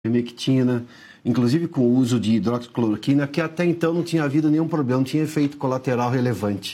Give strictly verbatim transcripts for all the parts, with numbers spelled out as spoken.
ivermectina, inclusive com o uso de hidroxicloroquina, que até então não tinha havido nenhum problema, não tinha efeito colateral relevante.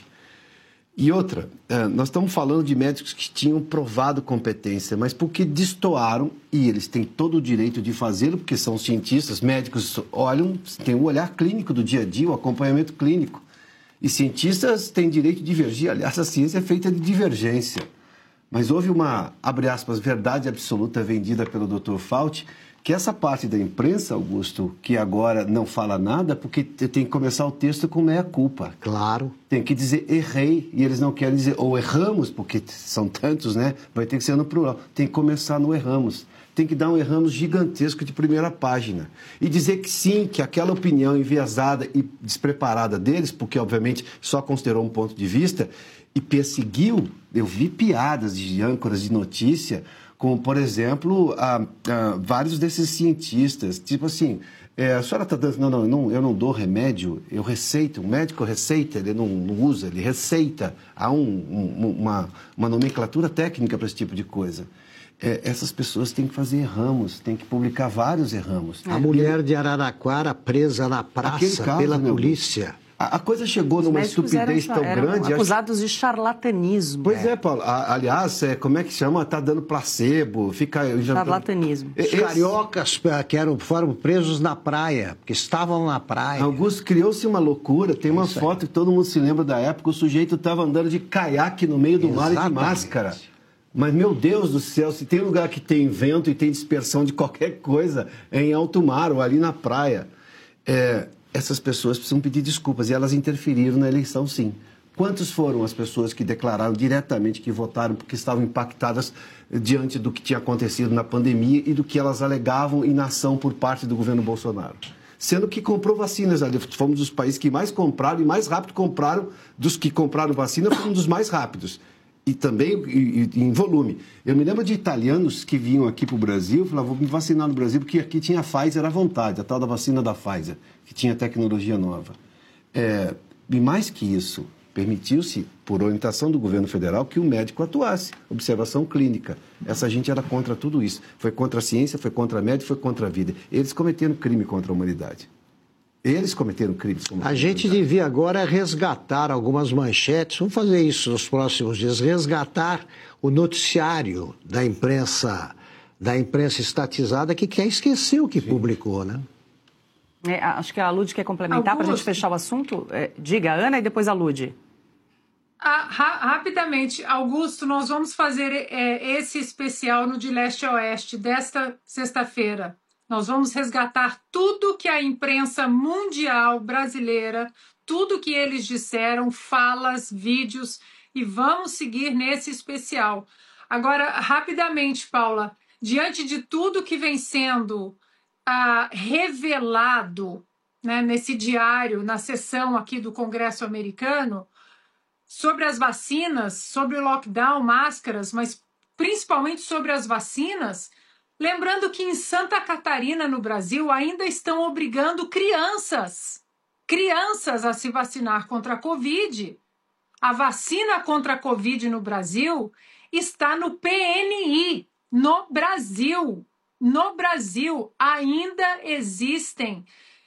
E outra, nós estamos falando de médicos que tinham provado competência, mas porque destoaram, e eles têm todo o direito de fazê-lo, porque são cientistas, médicos olham, têm o olhar clínico do dia a dia, o acompanhamento clínico. E cientistas têm direito de divergir, aliás, a ciência é feita de divergência. Mas houve uma, abre aspas, verdade absoluta vendida pelo doutor Fauci, que essa parte da imprensa, Augusto, que agora não fala nada, porque tem que começar o texto com meia-culpa. Claro. Tem que dizer errei, e eles não querem dizer ou erramos, porque são tantos, né? Vai ter que ser no plural. Tem que começar no erramos. Tem que dar um erramos gigantesco de primeira página. E dizer que sim, que aquela opinião enviesada e despreparada deles, porque obviamente só considerou um ponto de vista, e perseguiu, eu vi piadas de âncoras de notícia, como, por exemplo, a, a, vários desses cientistas, tipo assim, é, a senhora está dando, não, não, eu não, eu não dou remédio, eu receito, o médico receita, ele não, não usa, ele receita, há um, um, uma, uma nomenclatura técnica para esse tipo de coisa. É, essas pessoas têm que fazer erramos, têm que publicar vários erramos. A mulher de Araraquara presa na praça caso, pela meu, polícia. A, a coisa chegou Os numa estupidez eram, tão eram grande... acusados acho... de charlatanismo. Pois é, é Paulo. A, aliás, é, como é que chama? Tá dando placebo, fica... Já... Charlatanismo. Os Esse... cariocas que eram, foram presos na praia, porque estavam na praia. Augusto, criou-se uma loucura. Tem uma foto que todo mundo se lembra da época, o sujeito estava andando de caiaque no meio do Exatamente. mar e de máscara. Mas, meu Deus do céu, se tem lugar que tem vento e tem dispersão de qualquer coisa, é em alto mar ou ali na praia. É... Essas pessoas precisam pedir desculpas e elas interferiram na eleição, sim. Quantas foram as pessoas que declararam diretamente que votaram porque estavam impactadas diante do que tinha acontecido na pandemia e do que elas alegavam inação por parte do governo Bolsonaro? Sendo que comprou vacinas, fomos dos países que mais compraram e mais rápido compraram, dos que compraram vacina, fomos um dos mais rápidos. E também e, e, em volume. Eu me lembro de italianos que vinham aqui para o Brasil e falavam, vou me vacinar no Brasil, porque aqui tinha a Pfizer à vontade, a tal da vacina da Pfizer, que tinha tecnologia nova. É, e mais que isso, permitiu-se, por orientação do governo federal, que o médico atuasse, observação clínica. Essa gente era contra tudo isso. Foi contra a ciência, foi contra a médica, foi contra a vida. Eles cometeram crime contra a humanidade. Eles cometeram crimes. Como a gente devia agora resgatar algumas manchetes, vamos fazer isso nos próximos dias, resgatar o noticiário da imprensa, da imprensa estatizada que quer esquecer o que Sim. publicou, né? É, acho que a Lud quer complementar para a gente fechar o assunto. É, diga, Ana, e depois a Lud. Ah, ra rapidamente, Augusto, nós vamos fazer é, esse especial no De Leste a Oeste desta sexta-feira. Nós vamos resgatar tudo que a imprensa mundial brasileira, tudo que eles disseram, falas, vídeos, e vamos seguir nesse especial. Agora, rapidamente, Paula, diante de tudo que vem sendo ah, revelado, né, nesse diário, na sessão aqui do Congresso americano, sobre as vacinas, sobre o lockdown, máscaras, mas principalmente sobre as vacinas... Lembrando que em Santa Catarina, no Brasil, ainda estão obrigando crianças, crianças a se vacinar contra a Covid. A vacina contra a Covid no Brasil está no P N I, no Brasil. No Brasil ainda existem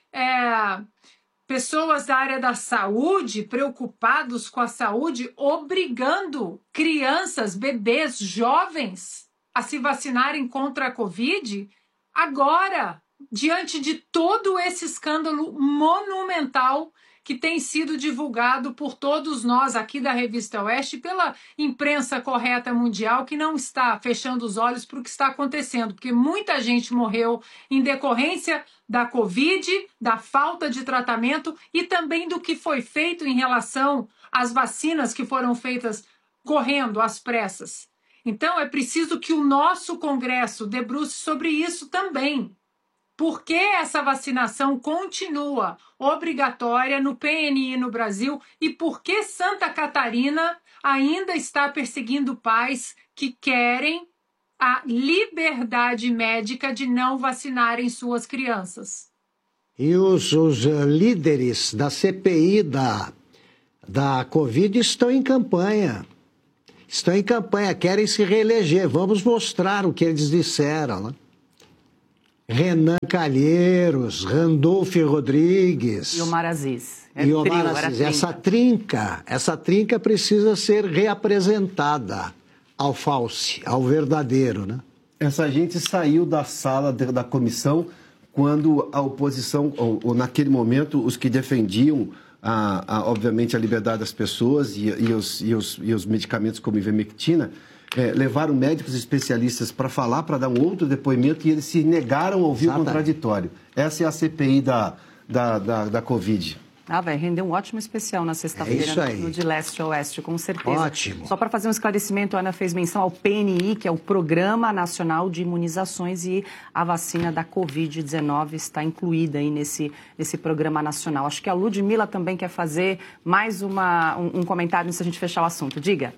é, pessoas da área da saúde, preocupados com a saúde, obrigando crianças, bebês, jovens a se vacinarem contra a Covid, agora, diante de todo esse escândalo monumental que tem sido divulgado por todos nós aqui da Revista Oeste, pela imprensa correta mundial, que não está fechando os olhos para o que está acontecendo, porque muita gente morreu em decorrência da Covid, da falta de tratamento e também do que foi feito em relação às vacinas que foram feitas correndo às pressas. Então, é preciso que o nosso Congresso debruce sobre isso também. Por que essa vacinação continua obrigatória no P N I no Brasil e por que Santa Catarina ainda está perseguindo pais que querem a liberdade médica de não vacinarem suas crianças? E os, os uh, líderes da C P I da, da Covid estão em campanha. Estão em campanha, querem se reeleger. Vamos mostrar o que eles disseram, né? Renan Calheiros, Randolfo Rodrigues. E Omar Aziz. É e Omar trio, Aziz. trinca. Essa trinca, essa trinca precisa ser reapresentada ao falso, ao verdadeiro, né? Essa gente saiu da sala de, da comissão quando a oposição, ou, ou naquele momento, os que defendiam, a, a, obviamente, a liberdade das pessoas e, e, os, e, os, e os medicamentos como ivermectina, é, levaram médicos especialistas para falar, para dar um outro depoimento, e eles se negaram a ouvir Exatamente. o contraditório. Essa é a C P I da, da, da, da Covid. Ah, vai render um ótimo especial na sexta-feira, é no De Leste a Oeste, com certeza. Ótimo. Só para fazer um esclarecimento, a Ana fez menção ao P N I, que é o Programa Nacional de Imunizações, e a vacina da Covid dezenove está incluída aí nesse, nesse programa nacional. Acho que a Ludmila também quer fazer mais uma, um, um comentário antes da gente fechar o assunto. Diga.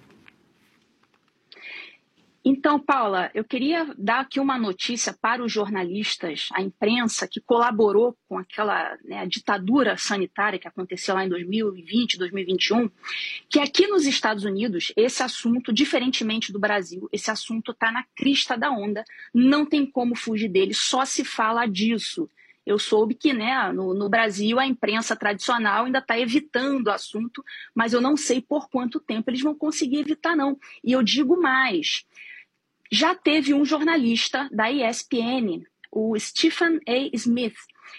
Então, Paula, eu queria dar aqui uma notícia para os jornalistas, a imprensa que colaborou com aquela né, ditadura sanitária que aconteceu lá em dois mil e vinte, dois mil e vinte e um, que aqui nos Estados Unidos, esse assunto, diferentemente do Brasil, esse assunto está na crista da onda, não tem como fugir dele, só se fala disso. Eu soube que né, no, no Brasil a imprensa tradicional ainda está evitando o assunto, mas eu não sei por quanto tempo eles vão conseguir evitar, não. E eu digo mais... Já teve um jornalista da E S P N, o Stephen A. Smith,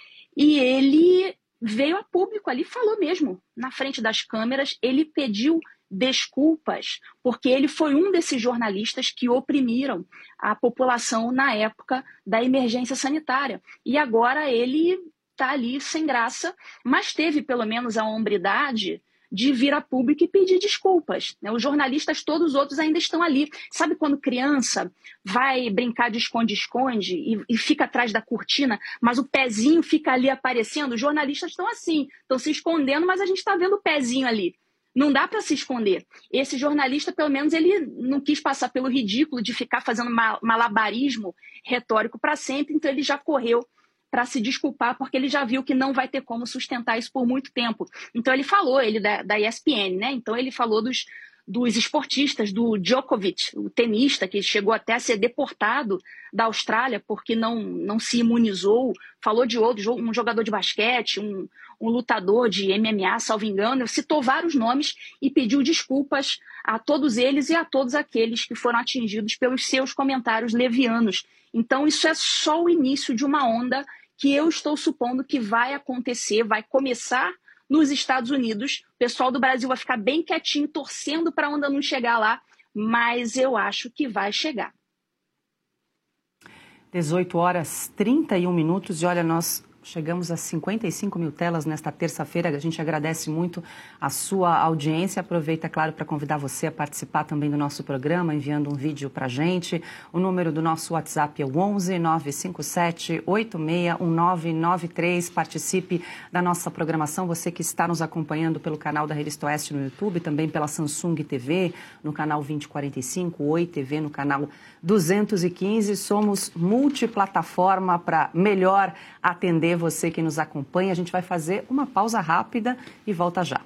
e ele veio a público ali, falou mesmo, na frente das câmeras, ele pediu desculpas, porque ele foi um desses jornalistas que oprimiram a população na época da emergência sanitária. E agora ele está ali sem graça, mas teve pelo menos a hombridade de vir a público e pedir desculpas. Né? Os jornalistas, todos os outros, ainda estão ali. Sabe quando criança vai brincar de esconde-esconde e, e fica atrás da cortina, mas o pezinho fica ali aparecendo? Os jornalistas estão assim, estão se escondendo, mas a gente está vendo o pezinho ali. Não dá para se esconder. Esse jornalista, pelo menos, ele não quis passar pelo ridículo de ficar fazendo malabarismo retórico para sempre, então ele já correu para se desculpar, porque ele já viu que não vai ter como sustentar isso por muito tempo. Então ele falou, ele da, da E S P N, né? Então ele falou dos, dos esportistas, do Djokovic, o tenista, que chegou até a ser deportado da Austrália porque não, não se imunizou, falou de outros, um jogador de basquete, um, um lutador de M M A, salvo engano, citou vários nomes e pediu desculpas a todos eles e a todos aqueles que foram atingidos pelos seus comentários levianos. Então isso é só o início de uma onda que eu estou supondo que vai acontecer, vai começar nos Estados Unidos. O pessoal do Brasil vai ficar bem quietinho, torcendo para a onda não chegar lá, mas eu acho que vai chegar. dezoito horas e trinta e um minutos e olha, nós chegamos a cinquenta e cinco mil telas nesta terça-feira. A gente agradece muito a sua audiência. Aproveita, claro, para convidar você a participar também do nosso programa, enviando um vídeo para a gente. O número do nosso WhatsApp é o onze nove cinco sete oito seis um nove nove três. Participe da nossa programação. Você que está nos acompanhando pelo canal da Revista Oeste no YouTube, também pela Samsung T V, no canal vinte e quarenta e cinco, Oi T V, no canal duzentos e quinze. Somos multiplataforma para melhor atender você que nos acompanha. A gente vai fazer uma pausa rápida e volta já.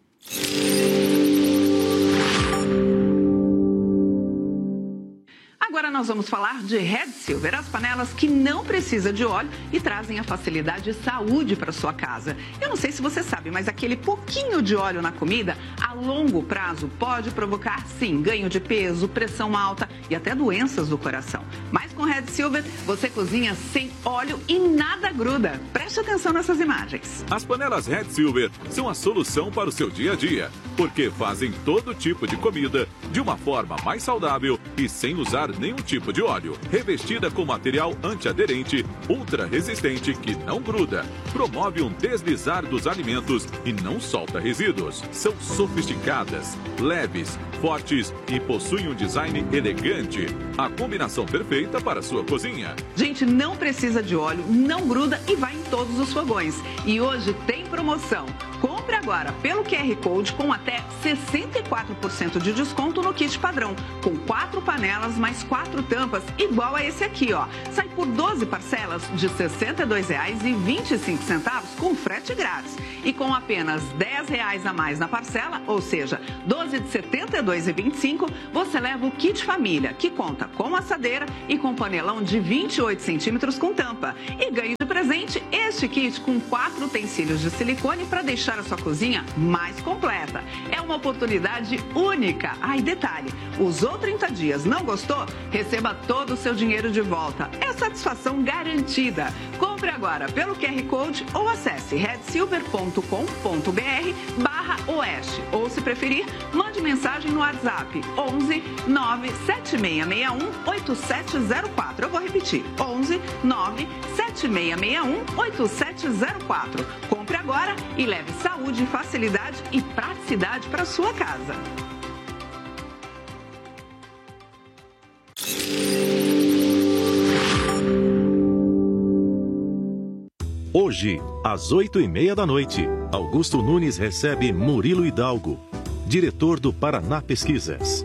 Agora nós vamos falar de Red Silver, as panelas que não precisam de óleo e trazem a facilidade e saúde para sua casa. Eu não sei se você sabe, mas aquele pouquinho de óleo na comida, a longo prazo, pode provocar, sim, ganho de peso, pressão alta e até doenças do coração. Mas com Red Silver, você cozinha sem óleo e nada gruda. Preste atenção nessas imagens. As panelas Red Silver são a solução para o seu dia a dia, porque fazem todo tipo de comida de uma forma mais saudável e sem usar nenhum tipo de óleo. Revestida com material antiaderente, ultra resistente que não gruda, promove um deslizar dos alimentos e não solta resíduos. São sofisticadas, leves, fortes e possuem um design elegante. A combinação perfeita para a sua cozinha. Gente, não precisa de óleo, não gruda e vai em todos os fogões. E hoje tem promoção. Compre agora pelo Q R Code com até sessenta e quatro por cento de desconto no kit padrão, com quatro panelas mais quatro tampas, igual a esse aqui, ó. Sai por doze parcelas de sessenta e dois reais e vinte e cinco centavos com frete grátis. E com apenas dez reais a mais na parcela, ou seja, doze de setenta e dois reais e vinte e cinco, você leva o kit família, que conta com assadeira e com panelão de vinte e oito centímetros com tampa. E ganhe de presente este kit com quatro utensílios de silicone para deixar a sua cozinha mais completa. É uma oportunidade única. Ah, e detalhe, usou trinta dias, não gostou? Receba todo o seu dinheiro de volta. É satisfação garantida. Compre agora pelo Q R Code ou acesse red silver ponto com ponto b r barra oeste. Ou, se preferir, mande mensagem no WhatsApp onze nove sete seis seis um oito sete zero quatro. Eu vou repetir, onze nove sete seis seis um oito sete zero quatro. Compre agora e leve saúde, facilidade e praticidade para sua casa. Hoje, às oito e meia da noite, Augusto Nunes recebe Murilo Hidalgo, diretor do Paraná Pesquisas.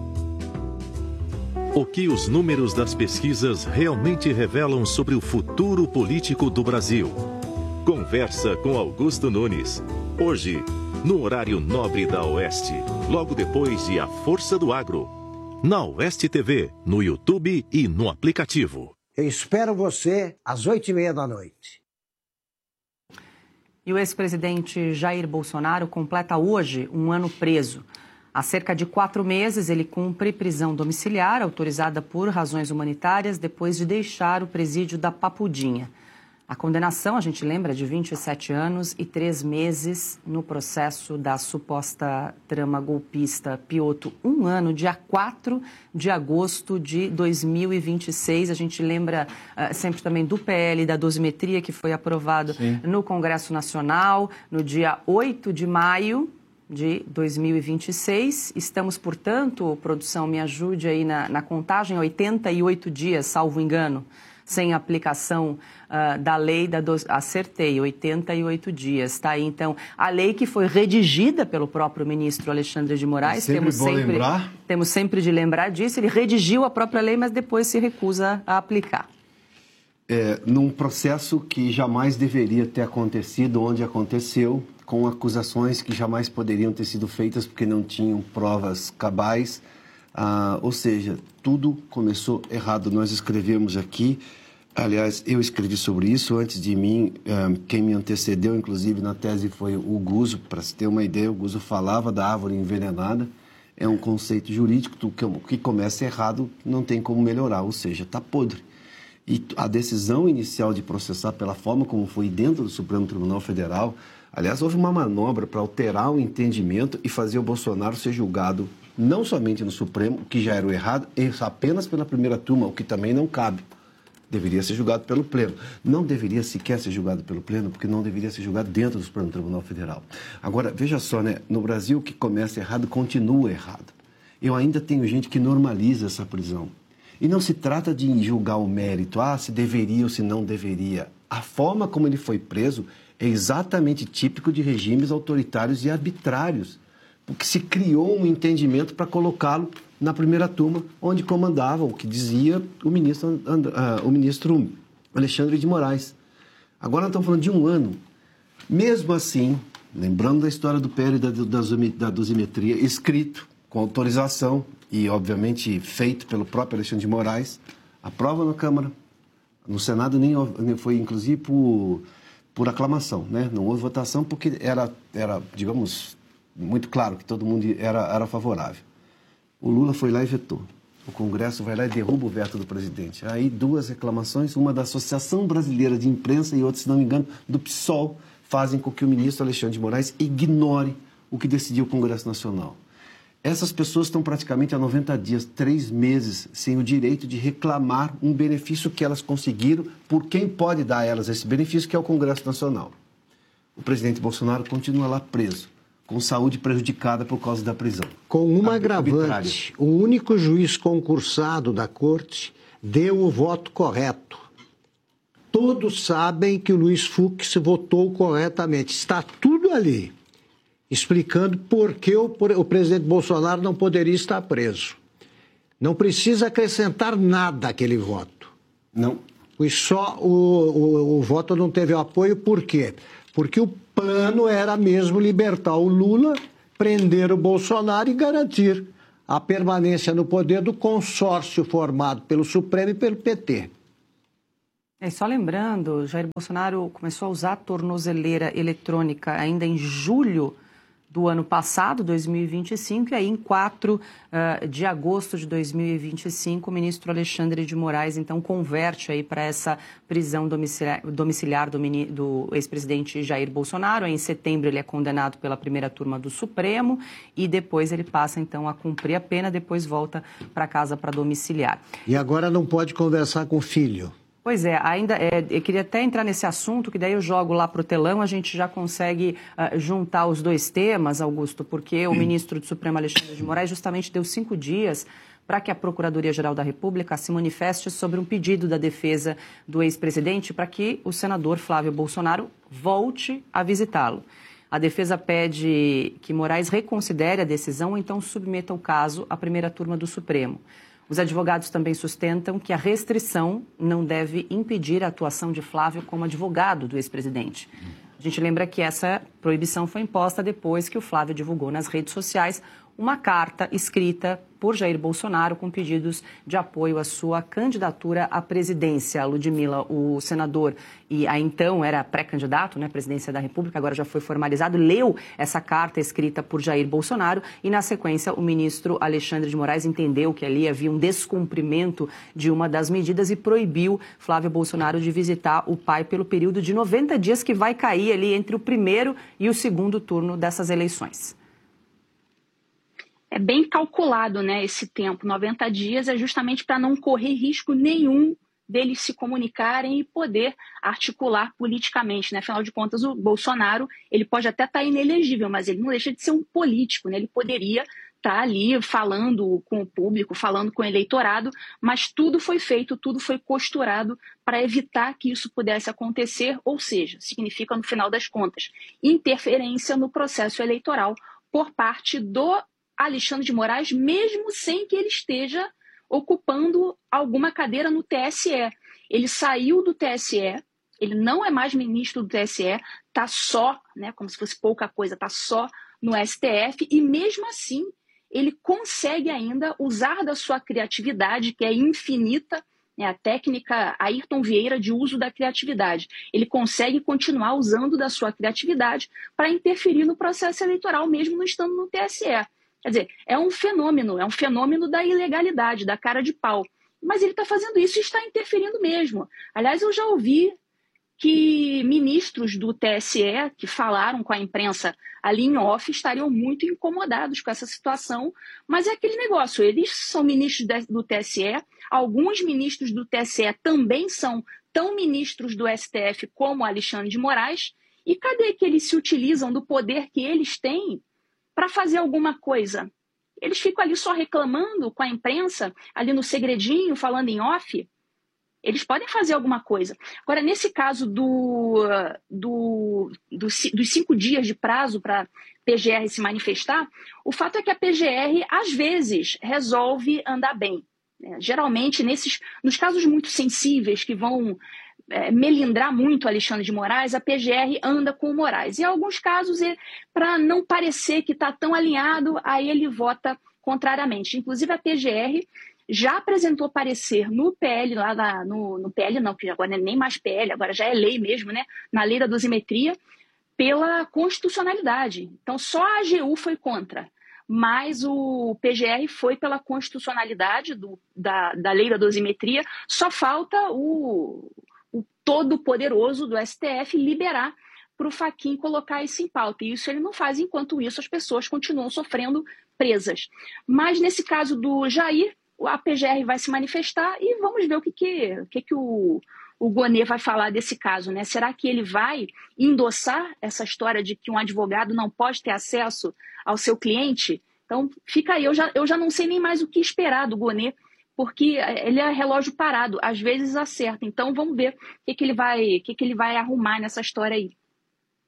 O que os números das pesquisas realmente revelam sobre o futuro político do Brasil? Conversa com Augusto Nunes. Hoje, no horário nobre da Oeste, logo depois de A Força do Agro. Na Oeste T V, no YouTube e no aplicativo. Eu espero você às oito e meia da noite. E o ex-presidente Jair Bolsonaro completa hoje um ano preso. Há cerca de quatro meses, ele cumpre prisão domiciliar, autorizada por razões humanitárias, depois de deixar o presídio da Papudinha. A condenação, a gente lembra, de vinte e sete anos e três meses no processo da suposta trama golpista Piotr. Um ano, dia quatro de agosto de dois mil e vinte e seis. A gente lembra uh, sempre também do P L, da dosimetria, que foi aprovado Sim. no Congresso Nacional, no dia oito de maio de dois mil e vinte e seis. Estamos, portanto, produção, me ajude aí na, na contagem, oitenta e oito dias, salvo engano, sem aplicação uh, da lei da... Do... Acertei, oitenta e oito dias, tá aí. Então, a lei que foi redigida pelo próprio ministro Alexandre de Moraes... É sempre temos bom sempre, lembrar. Temos sempre de lembrar disso. Ele redigiu a própria lei, mas depois se recusa a aplicar. É, num processo que jamais deveria ter acontecido, onde aconteceu, com acusações que jamais poderiam ter sido feitas porque não tinham provas cabais. Ah, ou seja, tudo começou errado. Nós escrevemos aqui, aliás, eu escrevi sobre isso antes de mim, um, quem me antecedeu, inclusive, na tese foi o Guzzo. Para se ter uma ideia, o Guzzo falava da árvore envenenada. É um conceito jurídico que, que começa errado, não tem como melhorar, ou seja, está podre. E a decisão inicial de processar pela forma como foi dentro do Supremo Tribunal Federal, aliás, houve uma manobra para alterar o entendimento e fazer o Bolsonaro ser julgado não somente no Supremo, o que já era o errado, apenas pela primeira turma, o que também não cabe. Deveria ser julgado pelo Pleno. Não deveria sequer ser julgado pelo Pleno, porque não deveria ser julgado dentro do Supremo Tribunal Federal. Agora, veja só, né? No Brasil, o que começa errado, continua errado. Eu ainda tenho gente que normaliza essa prisão. E não se trata de julgar o mérito, ah, se deveria ou se não deveria. A forma como ele foi preso é exatamente típico de regimes autoritários e arbitrários, porque se criou um entendimento para colocá-lo na primeira turma, onde comandava o que dizia o ministro, uh, o ministro Alexandre de Moraes. Agora nós estamos falando de um ano. Mesmo assim, lembrando da história do P L e da, da, da dosimetria, escrito, com autorização e, obviamente, feito pelo próprio Alexandre de Moraes, aprova na Câmara, no Senado nem foi, inclusive, por, por aclamação, né? Não houve votação porque era, era, digamos, muito claro que todo mundo era, era favorável. O Lula foi lá e vetou. O Congresso vai lá e derruba o veto do presidente. Aí duas reclamações, uma da Associação Brasileira de Imprensa e outra, se não me engano, do P SOL, fazem com que o ministro Alexandre de Moraes ignore o que decidiu o Congresso Nacional. Essas pessoas estão praticamente há noventa dias, três meses, sem o direito de reclamar um benefício que elas conseguiram por quem pode dar a elas esse benefício, que é o Congresso Nacional. O presidente Bolsonaro continua lá preso, com saúde prejudicada por causa da prisão. Com uma agravante, o único juiz concursado da corte deu o voto correto. Todos sabem que o Luiz Fux votou corretamente. Está tudo ali, explicando por que o, o presidente Bolsonaro não poderia estar preso. Não precisa acrescentar nada àquele voto. Não. Pois só o, o, o voto não teve apoio, por quê? Porque o plano era mesmo libertar o Lula, prender o Bolsonaro e garantir a permanência no poder do consórcio formado pelo Supremo e pelo P T. É, só lembrando, Jair Bolsonaro começou a usar a tornozeleira eletrônica ainda em julho do ano passado, dois mil e vinte e cinco, e aí em quatro de agosto de dois mil e vinte e cinco, o ministro Alexandre de Moraes, então, converte aí para essa prisão domiciliar, domiciliar do, do ex-presidente Jair Bolsonaro. Em setembro ele é condenado pela primeira turma do Supremo e depois ele passa, então, a cumprir a pena, depois volta para casa para domiciliar. E agora não pode conversar com o filho. Pois é, ainda é, eu queria até entrar nesse assunto, que daí eu jogo lá para o telão, a gente já consegue uh, juntar os dois temas, Augusto, porque o ministro do Supremo, Alexandre de Moraes, justamente deu cinco dias para que a Procuradoria-Geral da República se manifeste sobre um pedido da defesa do ex-presidente para que o senador Flávio Bolsonaro volte a visitá-lo. A defesa pede que Moraes reconsidere a decisão ou então submeta o caso à primeira turma do Supremo. Os advogados também sustentam que a restrição não deve impedir a atuação de Flávio como advogado do ex-presidente. A gente lembra que essa proibição foi imposta depois que o Flávio divulgou nas redes sociais uma carta escrita por Jair Bolsonaro com pedidos de apoio à sua candidatura à presidência. Ludmila, o senador, e aí então era pré-candidato, né, à presidência da República, agora já foi formalizado, leu essa carta escrita por Jair Bolsonaro e, na sequência, o ministro Alexandre de Moraes entendeu que ali havia um descumprimento de uma das medidas e proibiu Flávio Bolsonaro de visitar o pai pelo período de noventa dias que vai cair ali entre o primeiro e o segundo turno dessas eleições. É bem calculado, né, esse tempo, noventa dias, é justamente para não correr risco nenhum deles se comunicarem e poder articular politicamente, né? Afinal de contas, o Bolsonaro, ele pode até estar inelegível, mas ele não deixa de ser um político, né? Ele poderia estar ali falando com o público, falando com o eleitorado, mas tudo foi feito, tudo foi costurado para evitar que isso pudesse acontecer, ou seja, significa, no final das contas, interferência no processo eleitoral por parte do Alexandre de Moraes, mesmo sem que ele esteja ocupando alguma cadeira no T S E. Ele saiu do T S E, ele não é mais ministro do T S E, está só, né, como se fosse pouca coisa, está só no S T F, e mesmo assim ele consegue ainda usar da sua criatividade, que é infinita, né, a técnica Ayrton Vieira de uso da criatividade. Ele consegue continuar usando da sua criatividade para interferir no processo eleitoral, mesmo não estando no T S E. Quer dizer, é um fenômeno, é um fenômeno da ilegalidade, da cara de pau. Mas ele está fazendo isso e está interferindo mesmo. Aliás, eu já ouvi que ministros do T S E que falaram com a imprensa ali em off estariam muito incomodados com essa situação, mas é aquele negócio, eles são ministros do T S E, alguns ministros do T S E também são tão ministros do S T F como Alexandre de Moraes, e cadê que eles se utilizam do poder que eles têm para fazer alguma coisa? Eles ficam ali só reclamando com a imprensa, ali no segredinho, falando em off. Eles podem fazer alguma coisa. Agora, nesse caso do, do, do, dos cinco dias de prazo para a P G R se manifestar, o fato é que a P G R, às vezes, resolve andar bem. Geralmente, nesses, nos casos muito sensíveis, que vão é, melindrar muito Alexandre de Moraes, a P G R anda com o Moraes. Em alguns casos, para não parecer que está tão alinhado, aí ele vota contrariamente. Inclusive, a P G R já apresentou parecer no P L, lá na, no, no P L não, que agora não é nem mais P L, agora já é lei mesmo, né? Na lei da dosimetria, pela constitucionalidade. Então, só a A G U foi contra, mas o P G R foi pela constitucionalidade do, da, da lei da dosimetria. Só falta o, o todo-poderoso do S T F liberar para o Fachin colocar isso em pauta. E isso ele não faz, enquanto isso as pessoas continuam sofrendo presas. Mas nesse caso do Jair, a P G R vai se manifestar e vamos ver o que, que, o, que, que o, o Gonê vai falar desse caso, né? Será que ele vai endossar essa história de que um advogado não pode ter acesso ao seu cliente? Então, fica aí. Eu já, eu já não sei nem mais o que esperar do Gonê, porque ele é relógio parado, às vezes acerta. Então, vamos ver o que, que, ele, vai, o que, que ele vai arrumar nessa história aí.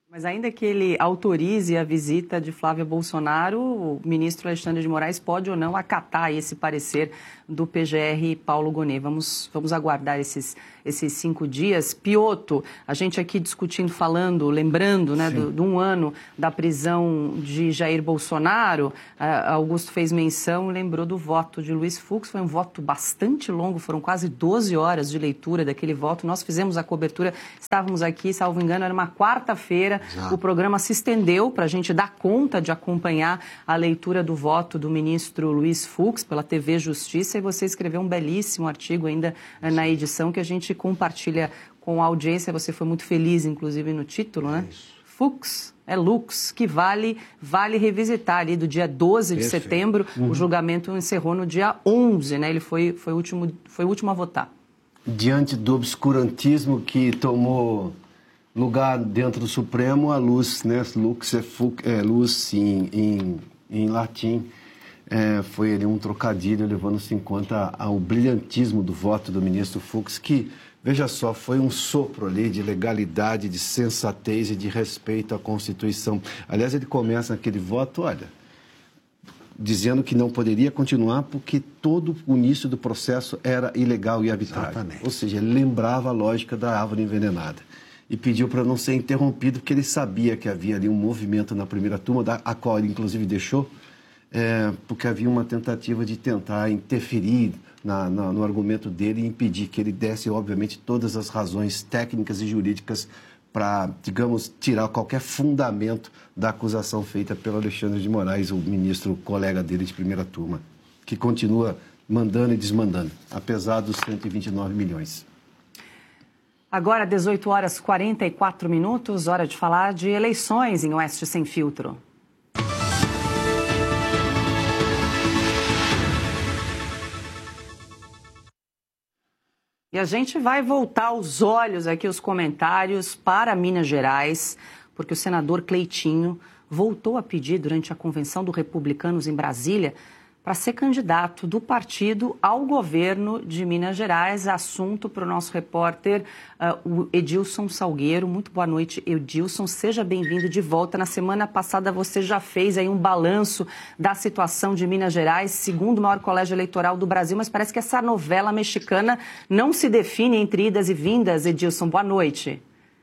Mas ainda que ele autorize a visita de Flávio Bolsonaro, o ministro Alexandre de Moraes pode ou não acatar esse parecer do P G R Paulo Gonet. Vamos, vamos aguardar esses, esses cinco dias. Piotto, a gente aqui discutindo, falando, lembrando, né, do, de um ano da prisão de Jair Bolsonaro, uh, Augusto fez menção e lembrou do voto de Luiz Fux. Foi um voto bastante longo, foram quase doze horas de leitura daquele voto. Nós fizemos a cobertura, estávamos aqui, salvo engano, era uma quarta-feira. Exato. O programa se estendeu para a gente dar conta de acompanhar a leitura do voto do ministro Luiz Fux pela T V Justiça, e você escreveu um belíssimo artigo ainda na edição que a gente compartilha com a audiência. Você foi muito feliz, inclusive, no título, né? Isso. Fux é Lux, que vale, vale revisitar ali do dia doze de Perfeito. setembro. Uhum. O julgamento encerrou no dia onze, né? Ele foi, foi, o último, foi o último a votar. Diante do obscurantismo que tomou lugar dentro do Supremo, a luz, né? Lux é, fux, é luz em, em, em latim. É, foi ali um trocadilho, levando-se em conta ao brilhantismo do voto do ministro Fux, que, veja só, foi um sopro ali de legalidade, de sensatez e de respeito à Constituição. Aliás, ele começa naquele voto, olha, dizendo que não poderia continuar porque todo o início do processo era ilegal e arbitrário. Exatamente. Ou seja, ele lembrava a lógica da árvore envenenada. E pediu para não ser interrompido, porque ele sabia que havia ali um movimento na primeira turma, da, a qual ele, inclusive, deixou, É, porque havia uma tentativa de tentar interferir na, na, no argumento dele e impedir que ele desse, obviamente, todas as razões técnicas e jurídicas para, digamos, tirar qualquer fundamento da acusação feita pelo Alexandre de Moraes, o ministro colega dele de primeira turma, que continua mandando e desmandando, apesar dos cento e vinte e nove milhões. Agora, dezoito horas e quarenta e quatro minutos, hora de falar de eleições em Oeste Sem Filtro. E a gente vai voltar os olhos aqui, os comentários, para Minas Gerais, porque o senador Cleitinho voltou a pedir durante a convenção do Republicanos em Brasília para ser candidato do partido ao governo de Minas Gerais. Assunto para o nosso repórter, uh, o Edilson Salgueiro. Muito boa noite, Edilson. Seja bem-vindo de volta. Na semana passada você já fez aí um balanço da situação de Minas Gerais, segundo o maior colégio eleitoral do Brasil, mas parece que essa novela mexicana não se define entre idas e vindas. Edilson, boa noite.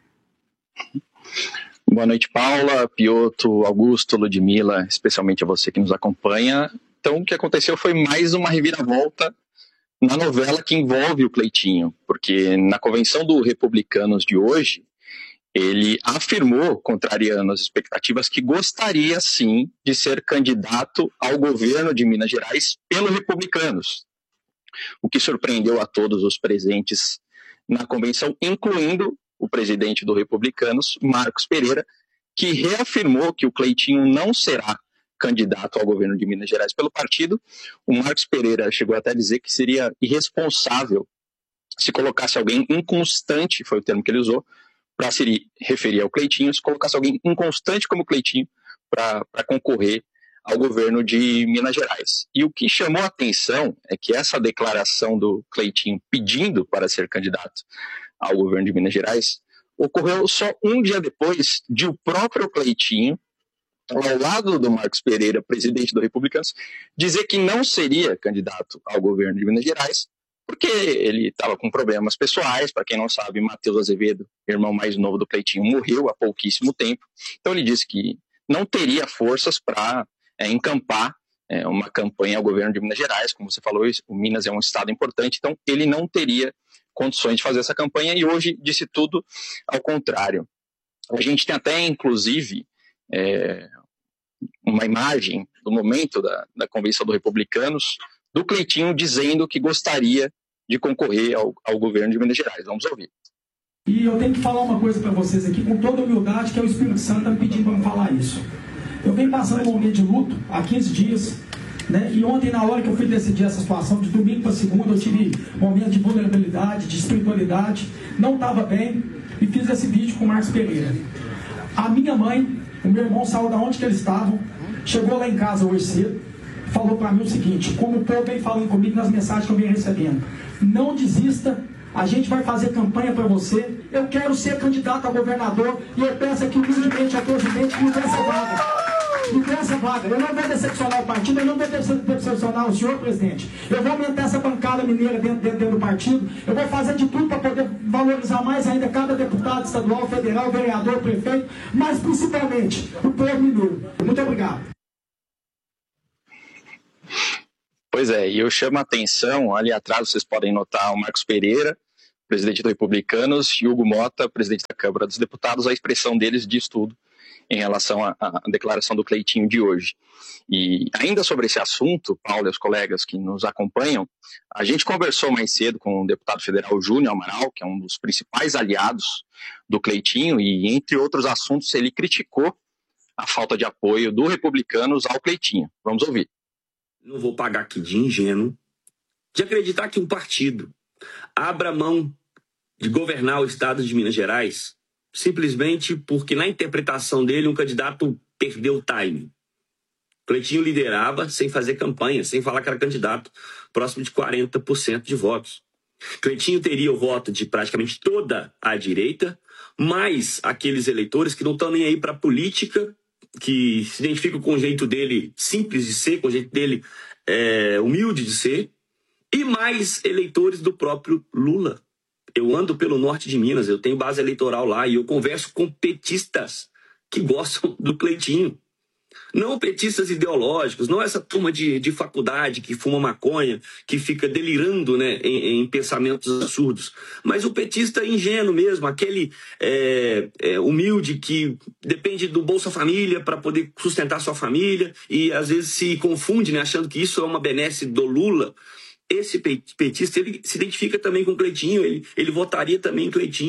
Boa noite, Paula, Piotto, Augusto, Ludmila, especialmente a você que nos acompanha. Então, o que aconteceu foi mais uma reviravolta na novela que envolve o Cleitinho, porque na convenção do Republicanos de hoje, ele afirmou, contrariando as expectativas, que gostaria, sim, de ser candidato ao governo de Minas Gerais pelo Republicanos, o que surpreendeu a todos os presentes na convenção, incluindo o presidente do Republicanos, Marcos Pereira, que reafirmou que o Cleitinho não será candidato ao governo de Minas Gerais pelo partido. O Marcos Pereira chegou até a dizer que seria irresponsável se colocasse alguém inconstante, foi o termo que ele usou, para se referir ao Cleitinho, se colocasse alguém inconstante como o Cleitinho para concorrer ao governo de Minas Gerais. E o que chamou a atenção é que essa declaração do Cleitinho pedindo para ser candidato ao governo de Minas Gerais ocorreu só um dia depois de o próprio Cleitinho, ao lado do Marcos Pereira, presidente do Republicanos, dizer que não seria candidato ao governo de Minas Gerais, porque ele estava com problemas pessoais. Para quem não sabe, Matheus Azevedo, irmão mais novo do Cleitinho, morreu há pouquíssimo tempo. Então ele disse que não teria forças para é, encampar é, uma campanha ao governo de Minas Gerais. Como você falou, o Minas é um estado importante, então ele não teria condições de fazer essa campanha, e hoje disse tudo ao contrário. A gente tem até, inclusive, É, uma imagem do momento da, da convenção do Republicanos, do Cleitinho dizendo que gostaria de concorrer ao, ao governo de Minas Gerais. Vamos ouvir. E eu tenho que falar uma coisa para vocês aqui, com toda humildade, que é o Espírito Santo está me pedindo para me falar isso. Eu venho passando um momento de luto há quinze dias, né? E ontem, na hora que eu fui decidir essa situação, de domingo para segunda, eu tive um momento de vulnerabilidade, de espiritualidade, não estava bem, e fiz esse vídeo com o Marcos Pereira. A minha mãe, o meu irmão saiu da onde que eles estavam, chegou lá em casa hoje cedo, falou para mim o seguinte, como o povo vem falando comigo nas mensagens que eu venho recebendo: não desista A gente vai fazer campanha para você. Eu quero ser candidato a governador e eu peço aqui humildemente ao presidente que me dê essa vaga. Me dê essa vaga. Eu não vou decepcionar o partido, eu não vou decepcionar o senhor, presidente. Eu vou aumentar essa bancada mineira dentro, dentro, dentro do partido. Eu vou fazer de tudo para poder valorizar mais ainda cada deputado estadual, federal, vereador, prefeito, mas principalmente o povo mineiro. Muito obrigado. Pois é, e eu chamo a atenção, ali atrás vocês podem notar o Marcos Pereira, presidente do Republicanos, e Hugo Mota, presidente da Câmara dos Deputados. A expressão deles diz tudo em relação à, à declaração do Cleitinho de hoje. E ainda sobre esse assunto, Paulo e os colegas que nos acompanham, a gente conversou mais cedo com o deputado federal Júnior Amaral, que é um dos principais aliados do Cleitinho, e entre outros assuntos ele criticou a falta de apoio do Republicanos ao Cleitinho. Vamos ouvir. Não vou pagar aqui de ingênuo de acreditar que um partido abra mão de governar o estado de Minas Gerais simplesmente porque, na interpretação dele, um candidato perdeu o time. Cleitinho liderava sem fazer campanha, sem falar que era candidato, próximo de quarenta por cento de votos. Cleitinho teria o voto de praticamente toda a direita, mais aqueles eleitores que não estão nem aí para a política, que se identificam com o jeito dele simples de ser, com o jeito dele é, humilde de ser, e mais eleitores do próprio Lula. Eu ando pelo norte de Minas, eu tenho base eleitoral lá e eu converso com petistas que gostam do Cleitinho. Não petistas ideológicos, não essa turma de, de faculdade que fuma maconha, que fica delirando, né, em, em pensamentos absurdos. Mas o petista ingênuo mesmo, aquele é, é, humilde que depende do Bolsa Família para poder sustentar sua família e às vezes se confunde, né, achando que isso é uma benesse do Lula. Esse petista, ele se identifica também com o Cleitinho, ele, ele votaria também em Cleitinho.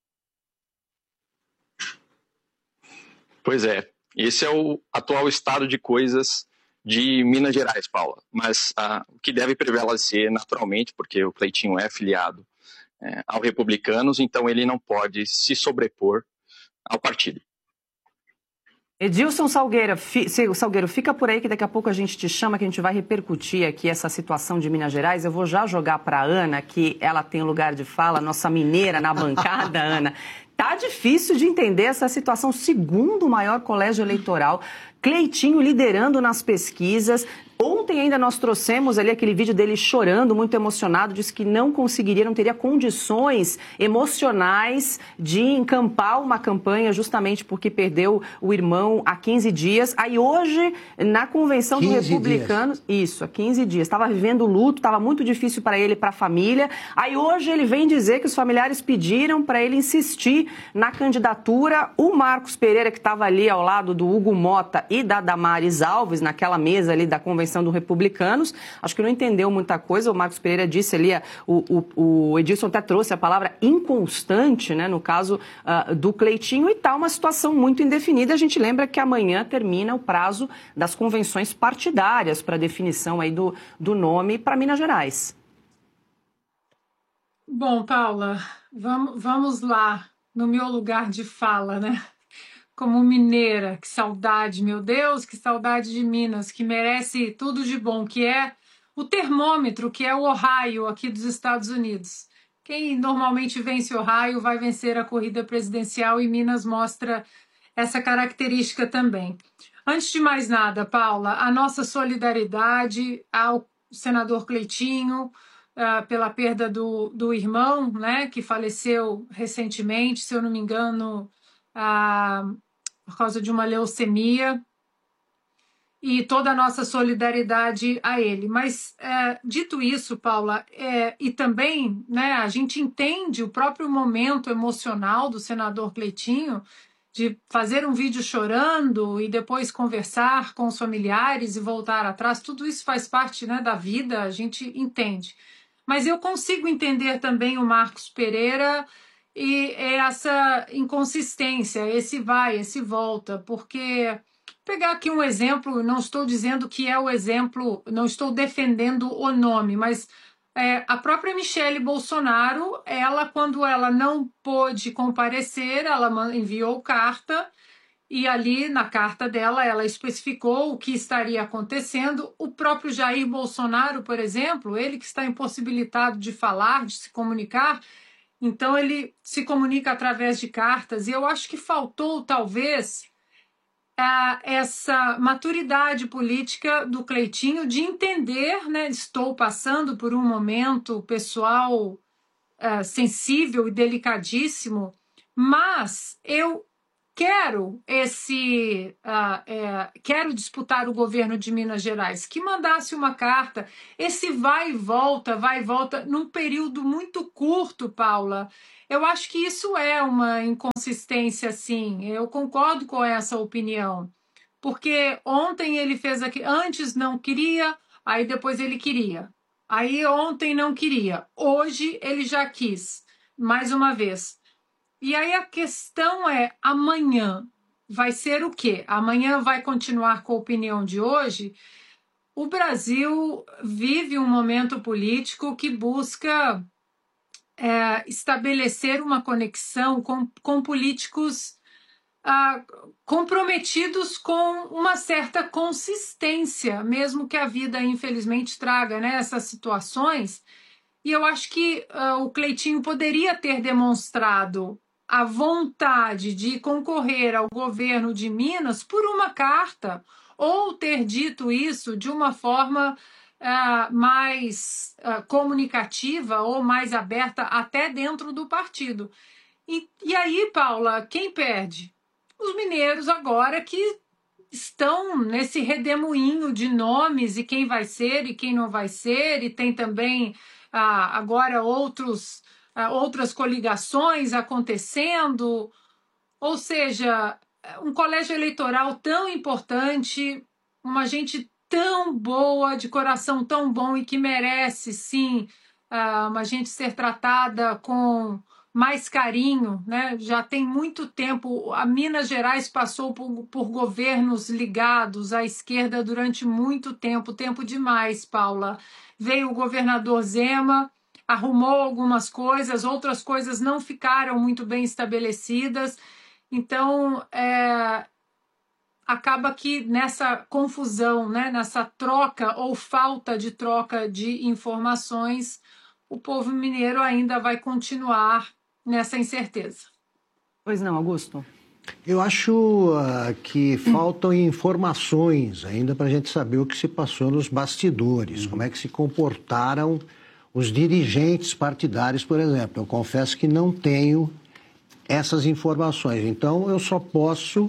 Pois é, esse é o atual estado de coisas de Minas Gerais, Paula. Mas ah, o que deve prevalecer naturalmente, porque o Cleitinho é filiado é, ao Republicanos, então ele não pode se sobrepor ao partido. Edilson Salgueiro, fi, Salgueiro, fica por aí que daqui a pouco a gente te chama, que a gente vai repercutir aqui essa situação de Minas Gerais. Eu vou já jogar para a Ana, que ela tem lugar de fala, nossa mineira na bancada, Ana. Tá difícil de entender essa situação. Segundo maior colégio eleitoral, Cleitinho liderando nas pesquisas. Ontem ainda nós trouxemos ali aquele vídeo dele chorando, muito emocionado, disse que não conseguiria, não teria condições emocionais de encampar uma campanha justamente porque perdeu o irmão há quinze dias. Aí hoje, na convenção dos republicanos, dias. isso, há quinze dias, estava vivendo luto, estava muito difícil para ele e para a família. Aí hoje ele vem dizer que os familiares pediram para ele insistir na candidatura. O Marcos Pereira, que estava ali ao lado do Hugo Mota e da Damares Alves, naquela mesa ali da convenção dos republicanos, acho que não entendeu muita coisa. O Marcos Pereira disse ali, o, o, o Edilson até trouxe a palavra inconstante, né, no caso uh, do Cleitinho, e está uma situação muito indefinida. A gente lembra que amanhã termina o prazo das convenções partidárias para definição aí do, do nome para Minas Gerais. Bom, Paula, vamos, vamos lá, no meu lugar de fala, né? Como mineira, que saudade, meu Deus, que saudade de Minas, que merece tudo de bom, que é o termômetro, que é o Ohio aqui dos Estados Unidos. Quem normalmente vence Ohio vai vencer a corrida presidencial e Minas mostra essa característica também. Antes de mais nada, Paula, a nossa solidariedade ao senador Cleitinho uh, pela perda do, do irmão, né, que faleceu recentemente, se eu não me engano, uh, por causa de uma leucemia, e toda a nossa solidariedade a ele. Mas, é, dito isso, Paula, é, e também, né, a gente entende o próprio momento emocional do senador Cleitinho, de fazer um vídeo chorando e depois conversar com os familiares e voltar atrás, tudo isso faz parte, né, da vida, a gente entende. Mas eu consigo entender também o Marcos Pereira e essa inconsistência, esse vai, esse volta, porque... Pegar aqui um exemplo, não estou dizendo que é o exemplo, não estou defendendo o nome, mas é, a própria Michele Bolsonaro, ela, quando ela não pôde comparecer, ela enviou carta E ali, na carta dela, ela especificou o que estaria acontecendo. O próprio Jair Bolsonaro, por exemplo, ele que está impossibilitado de falar, de se comunicar, então ele se comunica através de cartas. E eu acho que faltou, talvez, essa maturidade política do Cleitinho de entender, né? Estou passando por um momento pessoal uh, sensível e delicadíssimo, mas eu quero esse uh, é, quero disputar o governo de Minas Gerais, que mandasse uma carta, esse vai e volta, vai e volta, num período muito curto, Paula. Eu acho que isso é uma inconsistência, sim. Eu concordo com essa opinião, porque ontem ele fez aqui, antes não queria, aí depois ele queria, aí ontem não queria, hoje ele já quis, mais uma vez. E aí a questão é, amanhã vai ser o quê? Amanhã vai continuar com a opinião de hoje? O Brasil vive um momento político que busca é, estabelecer uma conexão com, com políticos ah, comprometidos com uma certa consistência, mesmo que a vida, infelizmente, traga, né, essas situações. E eu acho que ah, o Cleitinho poderia ter demonstrado a vontade de concorrer ao governo de Minas por uma carta, ou ter dito isso de uma forma uh, mais uh, comunicativa ou mais aberta até dentro do partido. E, e aí, Paula, quem perde? Os mineiros agora que estão nesse redemoinho de nomes e quem vai ser e quem não vai ser, e tem também uh, agora outros... outras coligações acontecendo, ou seja, um colégio eleitoral tão importante, uma gente tão boa, de coração tão bom e que merece, sim, uma gente ser tratada com mais carinho, né? Já tem muito tempo, a Minas Gerais passou por, por governos ligados à esquerda durante muito tempo, tempo demais, Paula. Veio o governador Zema, arrumou algumas coisas, outras coisas não ficaram muito bem estabelecidas. Então, é, acaba que nessa confusão, né, nessa troca ou falta de troca de informações, o povo mineiro ainda vai continuar nessa incerteza. Pois não, Augusto? Eu acho uh, que faltam informações ainda para a gente saber o que se passou nos bastidores, uhum. Como é que se comportaram os dirigentes partidários, por exemplo. Eu confesso que não tenho essas informações. Então, eu só posso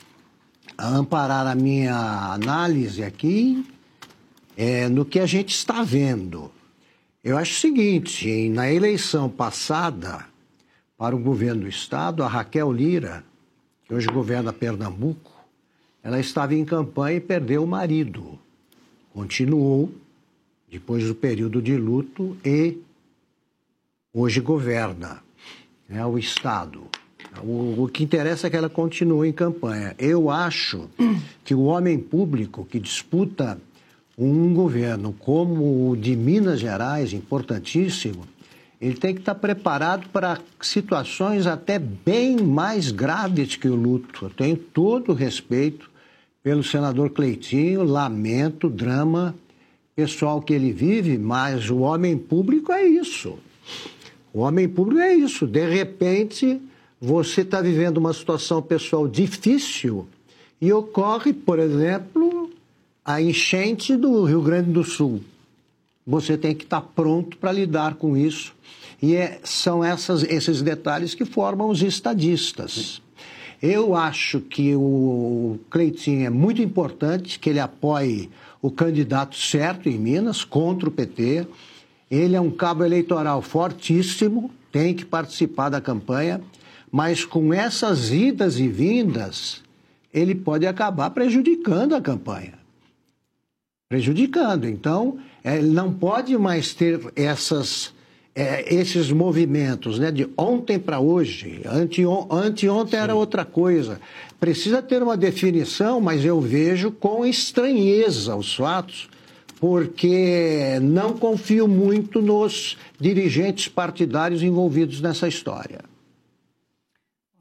amparar a minha análise aqui é, no que a gente está vendo. Eu acho o seguinte, na eleição passada para o governo do Estado, a Raquel Lira, que hoje governa Pernambuco, ela estava em campanha e perdeu o marido. Continuou depois do período de luto, e hoje governa, né, o Estado. O, o que interessa é que ela continue em campanha. Eu acho que o homem público que disputa um governo como o de Minas Gerais, importantíssimo, ele tem que estar preparado para situações até bem mais graves que o luto. Eu tenho todo o respeito pelo senador Cleitinho, lamento o drama pessoal que ele vive, mas o homem público é isso. O homem público é isso. De repente, você está vivendo uma situação pessoal difícil e ocorre, por exemplo, a enchente do Rio Grande do Sul. Você tem que estar pronto para lidar com isso. E é, são essas, esses detalhes que formam os estadistas. Eu acho que o Cleitinho é muito importante que ele apoie o candidato certo em Minas, contra o P T. Ele é um cabo eleitoral fortíssimo, tem que participar da campanha, mas com essas idas e vindas, ele pode acabar prejudicando a campanha. Prejudicando. Então, ele não pode mais ter essas, é, esses movimentos, né, de ontem para hoje. Anteon, anteontem era outra coisa. Precisa ter uma definição, mas eu vejo com estranheza os fatos, porque não confio muito nos dirigentes partidários envolvidos nessa história.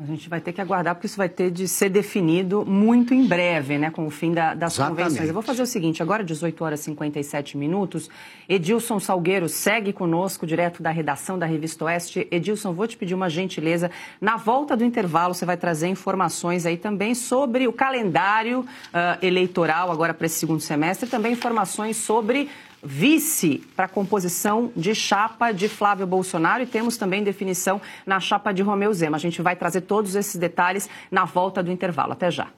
A gente vai ter que aguardar, porque isso vai ter de ser definido muito em breve, né, com o fim da, das Exatamente. convenções. Eu vou fazer o seguinte, agora dezoito horas e cinquenta e sete minutos, Edilson Salgueiro segue conosco, direto da redação da Revista Oeste. Edilson, vou te pedir uma gentileza. Na volta do intervalo, você vai trazer informações aí também sobre o calendário uh, eleitoral agora para esse segundo semestre, e também informações sobre vice para a composição de chapa de Flávio Bolsonaro, e temos também definição na chapa de Romeu Zema. A gente vai trazer todos esses detalhes na volta do intervalo. Até já.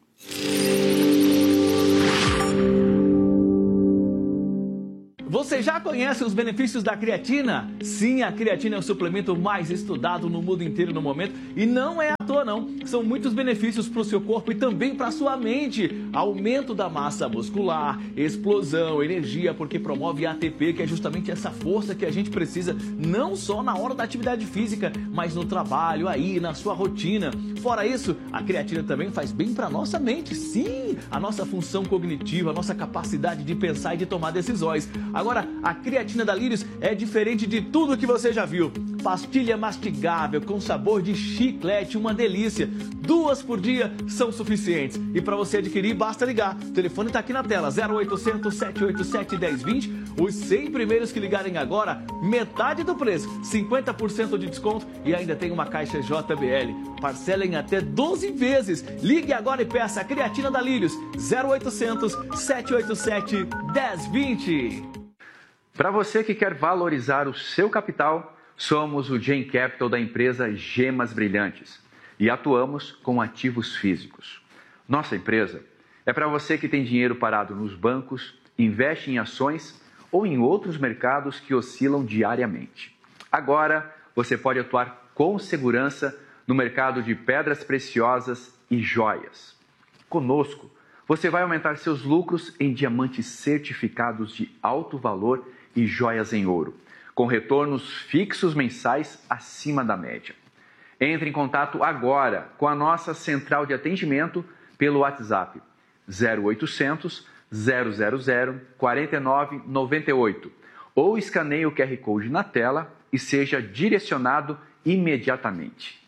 Você já conhece os benefícios da creatina? Sim, a creatina é o suplemento mais estudado no mundo inteiro no momento e não é à toa não. São muitos benefícios para o seu corpo e também para a sua mente. Aumento da massa muscular, explosão, energia, porque promove A T P, que é justamente essa força que a gente precisa, não só na hora da atividade física, mas no trabalho, aí, na sua rotina. Fora isso, a creatina também faz bem para a nossa mente. Sim, a nossa função cognitiva, a nossa capacidade de pensar e de tomar decisões. Agora, a creatina da Lírios é diferente de tudo que você já viu. Pastilha mastigável com sabor de chiclete, uma delícia. Duas por dia são suficientes. E para você adquirir, basta ligar. O telefone está aqui na tela, zero oitocentos, sete oito sete, um zero dois zero. Os cem primeiros que ligarem agora, metade do preço, cinquenta por cento de desconto e ainda tem uma caixa J B L. Parcela em até doze vezes. Ligue agora e peça a creatina da Lírios, zero oitocentos, sete oito sete, um zero dois zero. Para você que quer valorizar o seu capital, somos o Gen Capital da empresa Gemas Brilhantes e atuamos com ativos físicos. Nossa empresa é para você que tem dinheiro parado nos bancos, investe em ações ou em outros mercados que oscilam diariamente. Agora, você pode atuar com segurança no mercado de pedras preciosas e joias. Conosco, você vai aumentar seus lucros em diamantes certificados de alto valor e joias em ouro, com retornos fixos mensais acima da média. Entre em contato agora com a nossa central de atendimento pelo WhatsApp zero oitocentos, zero zero zero, quatro nove nove oito ou escaneie o Q R Code na tela e seja direcionado imediatamente.